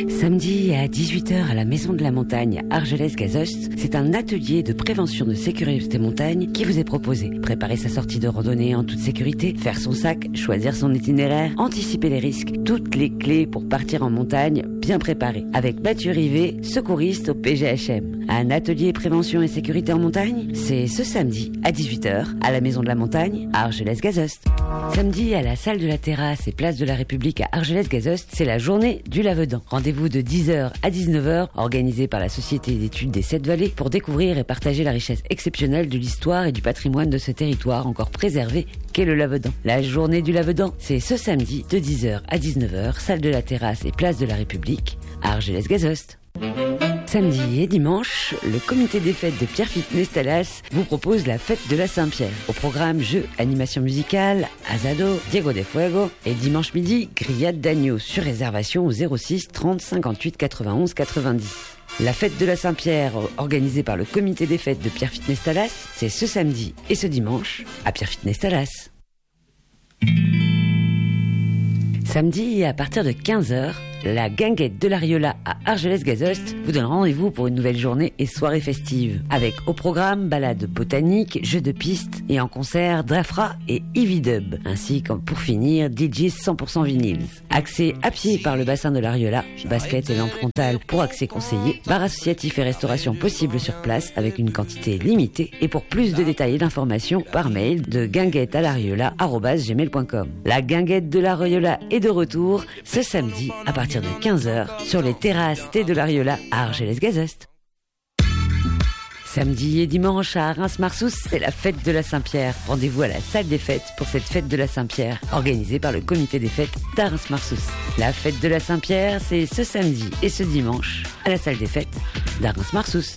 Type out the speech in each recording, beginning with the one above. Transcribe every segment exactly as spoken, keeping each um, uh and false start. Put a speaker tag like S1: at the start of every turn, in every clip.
S1: Samedi à dix-huit heures à la Maison de la Montagne à Argelès-Gazost, c'est un atelier de prévention de sécurité montagne qui vous est proposé. Préparer sa sortie de randonnée en toute sécurité, faire son sac, choisir son itinéraire, anticiper les risques, toutes les clés pour partir en montagne bien préparées. Avec Mathieu Rivet, secouriste au P G H M. Un atelier prévention et sécurité en montagne, c'est ce samedi à dix-huit heures à la Maison de la Montagne à Argelès-Gazost. Samedi à la salle de la Terrasse et place de la République à Argelès-Gazost, c'est la journée du Lavedan. Rendez-vous de dix heures à dix-neuf heures, organisé par la Société d'études des Sept Vallées pour découvrir et partager la richesse exceptionnelle de l'histoire et du patrimoine de ce territoire encore préservé qu'est le Lavedan. La journée du Lavedan, c'est ce samedi de dix heures à dix-neuf heures, salle de la Terrasse et place de la République à Argelès-Gazost. Samedi et dimanche, le comité des fêtes de Pierrefitte-Nestalas vous propose la fête de la Saint-Pierre. Au programme jeux, animation musicale, asado, Diego de Fuego et dimanche midi, grillade d'agneau sur réservation au zéro six trente cinquante-huit quatre-vingt-onze quatre-vingt-dix. La fête de la Saint-Pierre, organisée par le comité des fêtes de Pierrefitte-Nestalas, c'est ce samedi et ce dimanche à Pierrefitte-Nestalas. Samedi, à partir de quinze heures, la guinguette de l'Ariola à Argelès-Gazost vous donne rendez-vous pour une nouvelle journée et soirée festive. Avec au programme balade botanique, jeux de piste et en concert Drafra et Ivy Dub. Ainsi que pour finir, D J cent pour cent vinyls. Accès à pied par le bassin de l'Ariola, basket et lampe frontale pour accès conseillé, bar associatif et restauration possible sur place avec une quantité limitée. Et pour plus de détails et d'informations, par mail de guinguette à l'ariola arobase gmail point com. La guinguette de l'Ariola est de retour ce samedi à partir de quinze heures sur les terrasses Thé de l'Ariola à Argelès-Gazost. Samedi et dimanche à Reims-Marsous, c'est la fête de la Saint-Pierre. Rendez-vous à la salle des fêtes pour cette fête de la Saint-Pierre, organisée par le comité des fêtes d'Reims-Marsous. La fête de la Saint-Pierre, c'est ce samedi et ce dimanche à la salle des fêtes d'Reims-Marsous.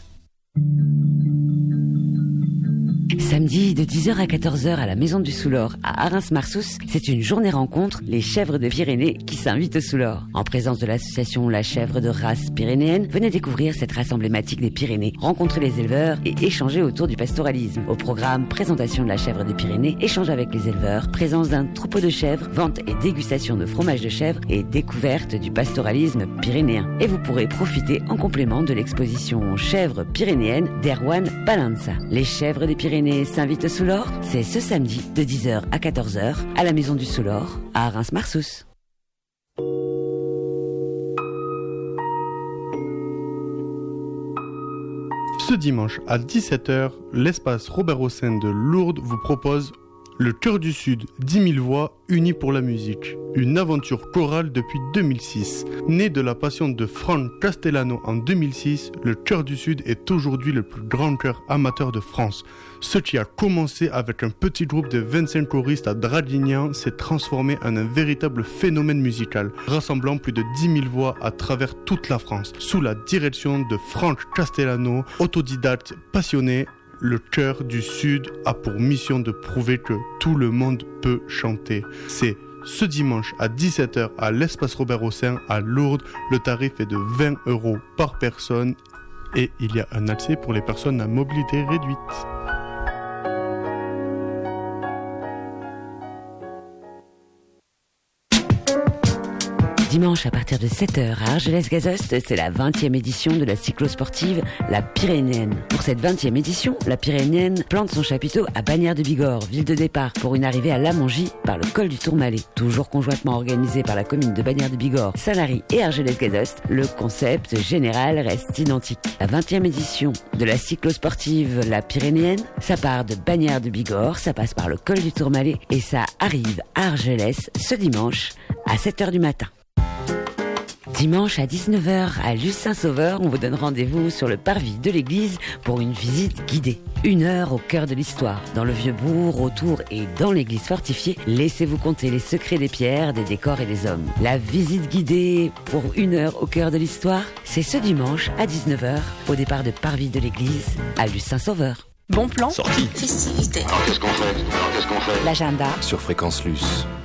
S1: Samedi de dix heures à quatorze heures à la Maison du Soulor à Reims-Marsous, c'est une journée rencontre Les Chèvres de Pyrénées qui s'invitent au Soulor. En présence de l'association La Chèvre de race pyrénéenne, venez découvrir cette race emblématique des Pyrénées, rencontrer les éleveurs et échanger autour du pastoralisme. Au programme, présentation de la chèvre des Pyrénées, échange avec les éleveurs, présence d'un troupeau de chèvres, vente et dégustation de fromage de chèvre et découverte du pastoralisme pyrénéen. Et vous pourrez profiter en complément de l'exposition Chèvres pyrénéennes d'Erwan Palanza. Les Chèvres des Pyrénées s'invite au Soulor, c'est ce samedi de dix heures à quatorze heures à la Maison du Soulor à Reims-Marsous.
S2: Ce dimanche à dix-sept heures, l'espace Robert Hossein de Lourdes vous propose Le Chœur du Sud, dix mille voix unies pour la musique. Une aventure chorale depuis deux mille six. Né de la passion de Franck Castellano en deux mille six, le Chœur du Sud est aujourd'hui le plus grand chœur amateur de France. Ce qui a commencé avec un petit groupe de vingt-cinq choristes à Draguignan s'est transformé en un véritable phénomène musical, rassemblant plus de dix mille voix à travers toute la France. Sous la direction de Franck Castellano, autodidacte passionné, le Chœur du Sud a pour mission de prouver que tout le monde peut chanter. C'est ce dimanche à dix-sept heures à l'espace Robert Hossein à Lourdes. Le tarif est de vingt euros par personne et il y a un accès pour les personnes à mobilité réduite.
S1: Dimanche à partir de sept heures à Argelès-Gazost, c'est la vingtième édition de la cyclosportive La Pyrénéenne. Pour cette vingtième édition, La Pyrénéenne plante son chapiteau à Bagnères de Bigorre, ville de départ, pour une arrivée à Lamongie par le col du Tourmalet. Toujours conjointement organisé par la commune de Bagnères de Bigorre, Sanary et Argelès-Gazost, le concept général reste identique. La vingtième édition de la cyclosportive La Pyrénéenne, ça part de Bagnères de Bigorre, ça passe par le col du Tourmalet et ça arrive à Argelès ce dimanche à sept heures du matin. Dimanche à dix-neuf heures à Luce-Saint-Sauveur, on vous donne rendez-vous sur le parvis de l'église pour une visite guidée. Une heure au cœur de l'histoire. Dans le vieux bourg, autour et dans l'église fortifiée, laissez-vous compter les secrets des pierres, des décors et des hommes. La visite guidée pour une heure au cœur de l'histoire, c'est ce dimanche à dix-neuf heures au départ de parvis de l'église à Luce-Saint-Sauveur.
S3: Bon plan.
S4: Sortie.
S3: Festivité.
S4: Alors qu'est-ce qu'on fait Alors qu'est-ce qu'on fait
S3: L'agenda.
S4: Sur Fréquence Luce.